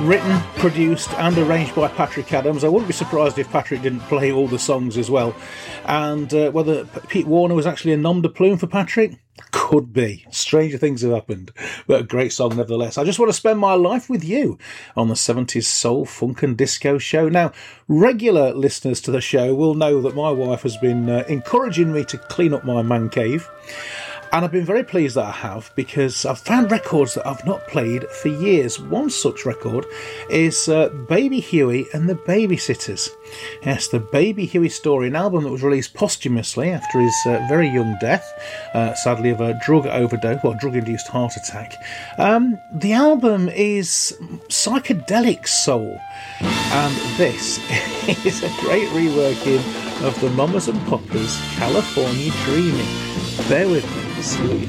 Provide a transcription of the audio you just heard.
written, produced and arranged by Patrick Adams. I wouldn't be surprised if Patrick didn't play all the songs as well. And whether Pete Warner was actually a nom de plume for Patrick? Could be. Stranger things have happened. But a great song nevertheless. I just want to spend my life with you on the 70s soul, funk and disco show. Now, regular listeners to the show will know that my wife has been encouraging me to clean up my man cave. And I've been very pleased that I have, because I've found records that I've not played for years. One such record is Baby Huey and the Babysitters. Yes, the Baby Huey Story, an album that was released posthumously after his very young death, sadly of a drug-induced heart attack. The album is psychedelic soul, and this is a great reworking of the Mamas and Papas' California Dreaming. Bear with me. See what you